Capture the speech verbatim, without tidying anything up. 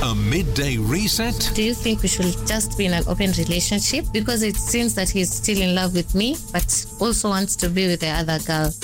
The Midday Reset. Do you think we should just be in an open relationship? Because it seems that he's still in love with me, but also wants to be with the other girl.